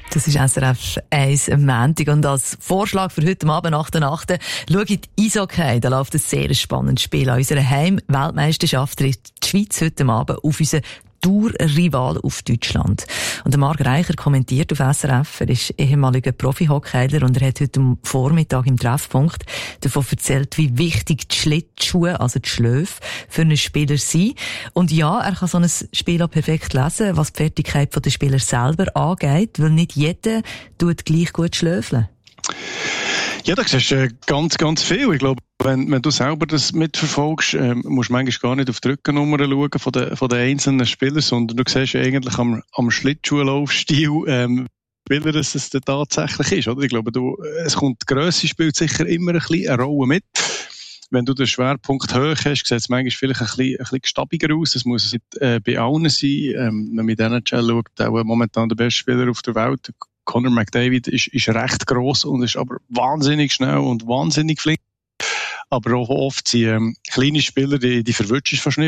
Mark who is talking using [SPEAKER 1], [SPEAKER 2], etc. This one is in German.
[SPEAKER 1] Das ist SRF 1 am Montag. Und als Vorschlag für heute Abend, 8.8., schaut Eishockey. Da läuft ein sehr spannendes Spiel. An unserer Heim-Weltmeisterschaft tritt die Schweiz heute Abend auf unseren Tour-Rival auf Deutschland. Und der Marc Reicher kommentiert auf SRF. Er ist ehemaliger Profi-Hockeyler und er hat heute am Vormittag im Treffpunkt davon erzählt, wie wichtig die Schlittschuhe, also die Schläfe, für einen Spieler sind. Und ja, er kann so ein Spiel auch perfekt lesen, was die Fertigkeit der Spieler selber angeht, weil nicht jeder tut gleich gut schläfeln.
[SPEAKER 2] Ja, da siehst du ganz, ganz viel. Ich glaube, wenn du selber das mitverfolgst, musst du manchmal gar nicht auf die Rückennummer schauen von den einzelnen Spielern, sondern du siehst eigentlich am Schlittschuhlaufstil, Spieler es denn tatsächlich ist, oder? Ich glaube, es kommt, die Grösse spielt sicher immer ein bisschen eine Rolle mit. Wenn du den Schwerpunkt hoch hast, sieht es manchmal vielleicht ein bisschen gestabiger aus. Das muss nicht bei allen sein. Wenn man mit NHL schaut, auch momentan der beste Spieler auf der Welt, Connor McDavid, ist recht gross und ist aber wahnsinnig schnell und wahnsinnig flink. Aber auch oft sind kleine Spieler, die verwünschst fast nicht.